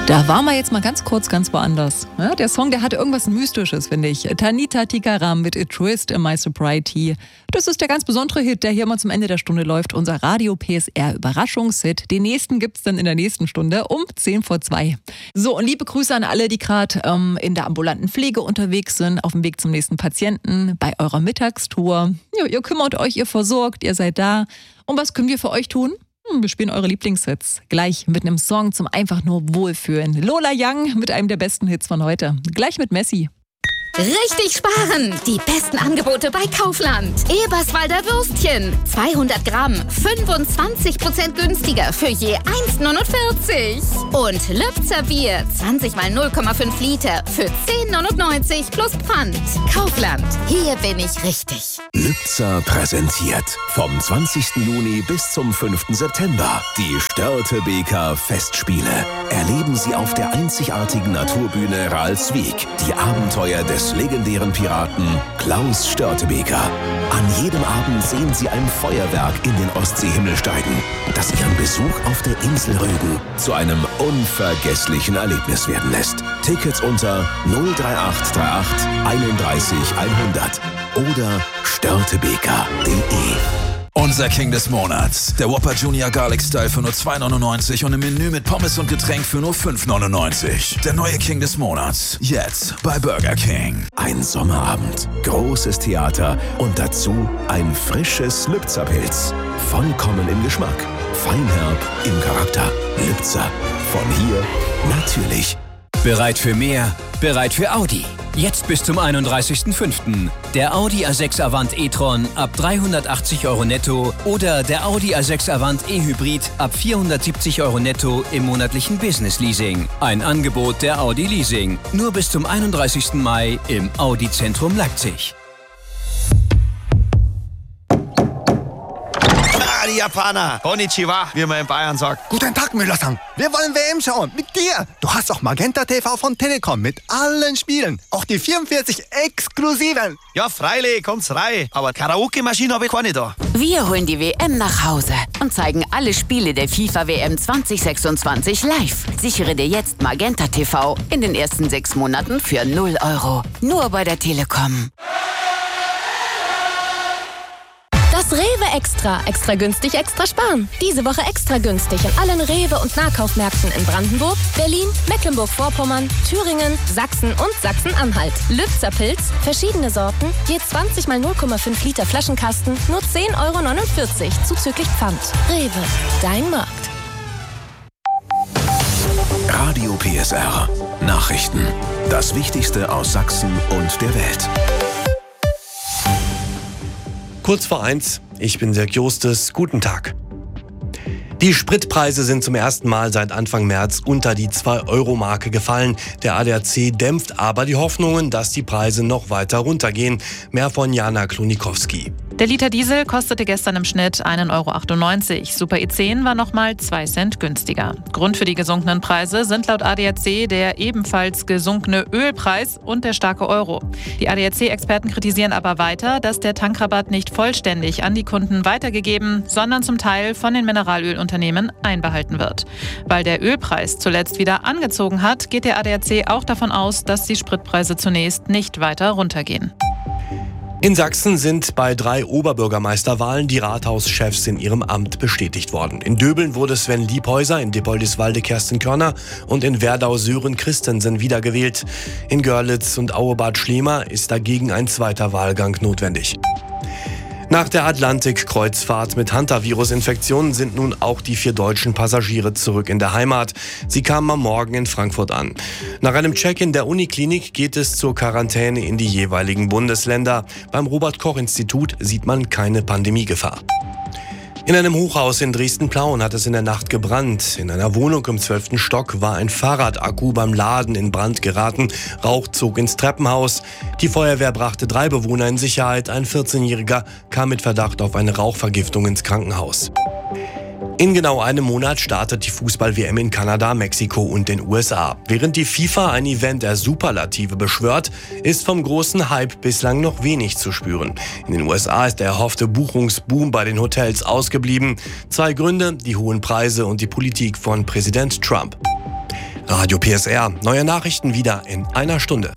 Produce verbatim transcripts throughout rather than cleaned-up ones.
Da waren wir jetzt mal ganz kurz ganz woanders. Ja, der Song, der hatte irgendwas Mystisches, finde ich. Tanita Tikaram mit A Twist in My Sobriety. Das ist der ganz besondere Hit, der hier immer zum Ende der Stunde läuft. Unser Radio P S R Überraschungshit. Den nächsten gibt's dann in der nächsten Stunde um zehn vor zwei. So, und liebe Grüße an alle, die gerade ähm, in der ambulanten Pflege unterwegs sind, auf dem Weg zum nächsten Patienten, bei eurer Mittagstour. Ja, ihr kümmert euch, ihr versorgt, ihr seid da. Und was können wir für euch tun? Wir spielen eure Lieblingshits. Gleich mit einem Song zum einfach nur Wohlfühlen. Lola Young mit einem der besten Hits von heute. Gleich mit Messi. Richtig sparen! Die besten Angebote bei Kaufland. Eberswalder Würstchen. zweihundert Gramm. fünfundzwanzig Prozent günstiger für je eins neunundvierzig. Und Lübzer Bier. zwanzig mal null Komma fünf Liter für zehn neunundneunzig plus Pfand. Kaufland. Hier bin ich richtig. Lübzer präsentiert vom zwanzigsten Juni bis zum fünften September die Störtebeker Festspiele. Erleben Sie auf der einzigartigen Naturbühne Ralswiek die Abenteuer des legendären Piraten Klaus Störtebeker. An jedem Abend sehen Sie ein Feuerwerk in den Ostseehimmel steigen, das Ihren Besuch auf der Insel Rügen zu einem unvergesslichen Erlebnis werden lässt. Tickets unter null drei acht drei acht einunddreißig hundert oder störtebeker punkt de. Unser King des Monats. Der Whopper Junior Garlic Style für nur zwei neunundneunzig und im Menü mit Pommes und Getränk für nur fünf neunundneunzig. Der neue King des Monats. Jetzt bei Burger King. Ein Sommerabend, großes Theater und dazu ein frisches Lübzer-Pilz. Vollkommen im Geschmack, feinherb im Charakter. Lübzer. Von hier natürlich. Bereit für mehr? Bereit für Audi. Jetzt bis zum einunddreißigsten fünften Der Audi A sechs Avant e-tron ab dreihundertachtzig Euro netto oder der Audi A sechs Avant e-Hybrid ab vierhundertsiebzig Euro netto im monatlichen Business Leasing. Ein Angebot der Audi Leasing. Nur bis zum einunddreißigsten Mai im Audi Zentrum Leipzig. Die Japaner. Konnichiwa, wie man in Bayern sagt. Guten Tag, Müller-san. Wir wollen W M schauen. Mit dir. Du hast auch Magenta T V von Telekom mit allen Spielen. Auch die vierundvierzig exklusiven. Ja, freilich, kommt's rein. Aber Karaoke-Maschine habe ich keine da. Wir holen die W M nach Hause und zeigen alle Spiele der FIFA W M zwanzig sechsundzwanzig live. Sichere dir jetzt Magenta T V in den ersten sechs Monaten für null Euro. Nur bei der Telekom. Das Rewe Extra. Extra günstig, extra sparen. Diese Woche extra günstig in allen Rewe- und Nahkaufmärkten in Brandenburg, Berlin, Mecklenburg-Vorpommern, Thüringen, Sachsen und Sachsen-Anhalt. Lübzer Pilz, verschiedene Sorten, je zwanzig mal null Komma fünf Liter Flaschenkasten, nur zehn Euro neunundvierzig, zuzüglich Pfand. Rewe, dein Markt. Radio P S R. Nachrichten. Das Wichtigste aus Sachsen und der Welt. Kurz vor eins, ich bin Dirk Jostes, guten Tag. Die Spritpreise sind zum ersten Mal seit Anfang März unter die zwei Euro Marke gefallen. Der A D A C dämpft aber die Hoffnungen, dass die Preise noch weiter runtergehen. Mehr von Jana Klonikowski. Der Liter Diesel kostete gestern im Schnitt einen Euro achtundneunzig. Super E zehn war nochmal zwei Cent günstiger. Grund für die gesunkenen Preise sind laut A D A C der ebenfalls gesunkene Ölpreis und der starke Euro. Die A D A C-Experten kritisieren aber weiter, dass der Tankrabatt nicht vollständig an die Kunden weitergegeben, sondern zum Teil von den Mineralölunternehmen einbehalten wird. Weil der Ölpreis zuletzt wieder angezogen hat, geht der A D A C auch davon aus, dass die Spritpreise zunächst nicht weiter runtergehen. In Sachsen sind bei drei Oberbürgermeisterwahlen die Rathauschefs in ihrem Amt bestätigt worden. In Döbeln wurde Sven Liebhäuser, in Dippoldiswalde Kerstin Körner und in Werdau Sören Christensen wiedergewählt. In Görlitz und Auebad Schlema ist dagegen ein zweiter Wahlgang notwendig. Nach der Atlantik-Kreuzfahrt mit Hantavirus-Infektionen sind nun auch die vier deutschen Passagiere zurück in der Heimat. Sie kamen am Morgen in Frankfurt an. Nach einem Check-in der Uniklinik geht es zur Quarantäne in die jeweiligen Bundesländer. Beim Robert-Koch-Institut sieht man keine Pandemiegefahr. In einem Hochhaus in Dresden-Plauen hat es in der Nacht gebrannt. In einer Wohnung im zwölften Stock war ein Fahrradakku beim Laden in Brand geraten. Rauch zog ins Treppenhaus. Die Feuerwehr brachte drei Bewohner in Sicherheit. Ein vierzehnjähriger kam mit Verdacht auf eine Rauchvergiftung ins Krankenhaus. In genau einem Monat startet die Fußball-W M in Kanada, Mexiko und den U S A. Während die FIFA ein Event der Superlative beschwört, ist vom großen Hype bislang noch wenig zu spüren. In den U S A ist der erhoffte Buchungsboom bei den Hotels ausgeblieben. Zwei Gründe, die hohen Preise und die Politik von Präsident Trump. Radio P S R. Neue Nachrichten wieder in einer Stunde.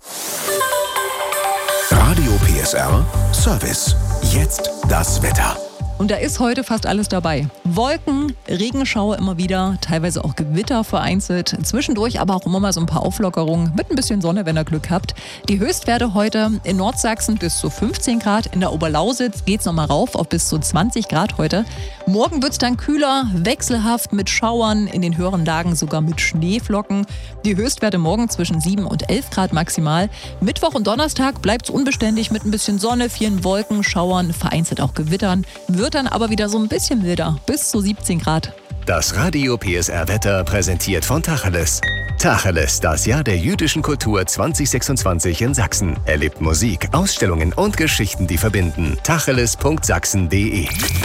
Radio P S R Service. Jetzt das Wetter. Und da ist heute fast alles dabei. Wolken, Regenschauer immer wieder, teilweise auch Gewitter vereinzelt. Zwischendurch aber auch immer mal so ein paar Auflockerungen mit ein bisschen Sonne, wenn ihr Glück habt. Die Höchstwerte heute in Nordsachsen bis zu fünfzehn Grad. In der Oberlausitz geht es nochmal rauf auf bis zu zwanzig Grad heute. Morgen wird es dann kühler, wechselhaft mit Schauern, in den höheren Lagen sogar mit Schneeflocken. Die Höchstwerte morgen zwischen sieben und elf Grad maximal. Mittwoch und Donnerstag bleibt es unbeständig mit ein bisschen Sonne, vielen Wolken, Schauern, vereinzelt auch Gewittern. Wird dann aber wieder so ein bisschen milder, bis zu siebzehn Grad. Das Radio P S R Wetter präsentiert von Tacheles. Tacheles, das Jahr der jüdischen Kultur zwanzig sechsundzwanzig in Sachsen. Erlebt Musik, Ausstellungen und Geschichten, die verbinden. tacheles punkt sachsen punkt de.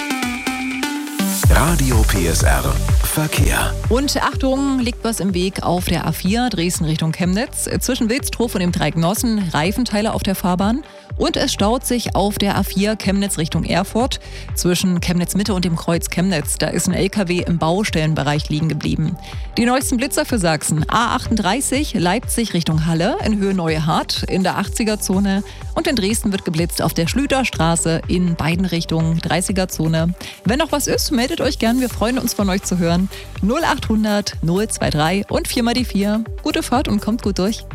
Radio P S R Verkehr. Und Achtung, liegt was im Weg auf der A vier Dresden Richtung Chemnitz. Zwischen Wilstrow und dem Dreieck Nossen Reifenteile auf der Fahrbahn. Und es staut sich auf der A vier Chemnitz Richtung Erfurt. Zwischen Chemnitz Mitte und dem Kreuz Chemnitz. Da ist ein L K W im Baustellenbereich liegen geblieben. Die neuesten Blitzer für Sachsen. A achtunddreißig Leipzig Richtung Halle in Höhe Neuhardt in der achtziger-Zone. Und in Dresden wird geblitzt auf der Schlüterstraße in beiden Richtungen, dreißiger-Zone. Wenn noch was ist, meldet euch gern. Wir freuen uns, von euch zu hören. null achthundert null drei und vier mal die vier. Gute Fahrt und kommt gut durch.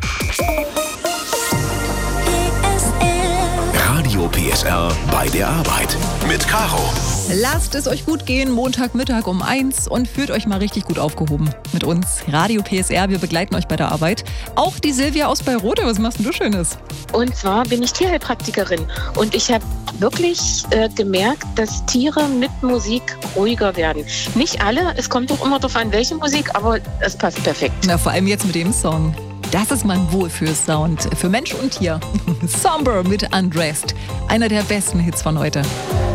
Radio P S R bei der Arbeit mit Caro. Lasst es euch gut gehen, Montagmittag um eins und fühlt euch mal richtig gut aufgehoben mit uns. Radio P S R, wir begleiten euch bei der Arbeit. Auch die Silvia aus Bayrode, was machst denn du Schönes? Und zwar bin ich Tierheilpraktikerin und ich habe wirklich äh, gemerkt, dass Tiere mit Musik ruhiger werden. Nicht alle, es kommt doch immer darauf an, welche Musik, aber es passt perfekt. Na, vor allem jetzt mit dem Song. Das ist mein Wohlfühlsound für Mensch und Tier. Somber mit Undressed. Einer der besten Hits von heute.